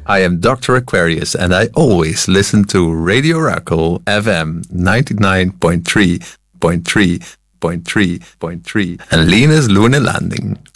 I am Dr. Aquarius, and I always listen to Radio Oracle FM 99.3.3.3.3 and Linus Lunar Landing.